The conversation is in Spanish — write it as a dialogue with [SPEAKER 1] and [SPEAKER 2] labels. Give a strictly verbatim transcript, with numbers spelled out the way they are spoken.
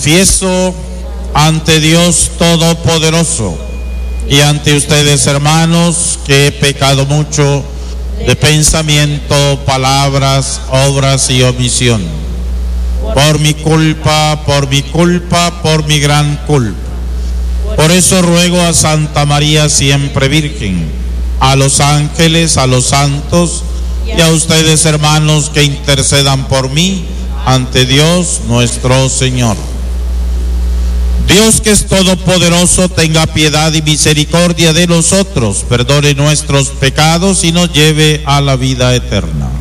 [SPEAKER 1] Confieso ante Dios Todopoderoso y ante ustedes, hermanos, que he pecado mucho de pensamiento, palabras, obras y omisión. Por mi culpa, por mi culpa, por mi gran culpa. Por eso ruego a Santa María siempre Virgen, a los ángeles, a los santos y a ustedes, hermanos, que intercedan por mí ante Dios nuestro Señor. Dios, que es todopoderoso, tenga piedad y misericordia de nosotros, perdone nuestros pecados y nos lleve a la vida eterna.